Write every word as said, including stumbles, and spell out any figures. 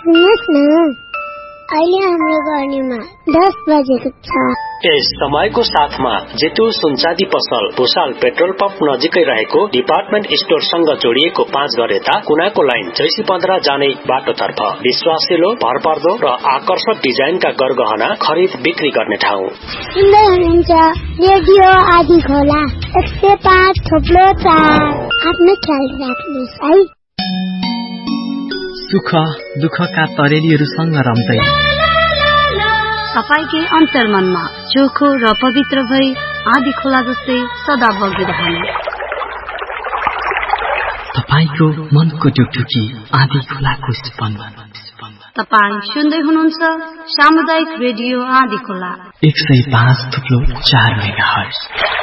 सुन्नुहोस् न, अहिले हाम्रो गर्नेमा दस बजेको छ। यस समयको साथमा जेतु सुनचाँदी पसल भुसाल पेट्रोल पम्प नजिकै रहेको डिपार्टमेन्ट स्टोरसँग जोडिएको पाँच घर यता कुनाको लाइन जैसी पन्ध्र जाने बाटोतर्फ विश्वासिलो, भरपर्दो र आकर्षक डिजाइनका गरगहना खरिद बिक्री गर्ने ठाउँ। सुन्दै हुनुहुन्छ रेडियो आदि खोला एक सय पाँच थोप्लो चार। आफ्नो ख्याल राख्नुहोस् है। सुख दुःखका तरेलीहरूसँग रम्दै तपाईकै अन्तर्मनमा चोखो र पवित्र भई आदि खोला जस्तै सदा बगिरहने। तपाईको मनको टुकटुकी आदि खोलाको स्पन्दन। तपाईं सुन्दै हुनुहुन्छ सामुदायिक रेडियो आदि खोला एक सय पाँच थुप्रो चार मेगाहर्ज।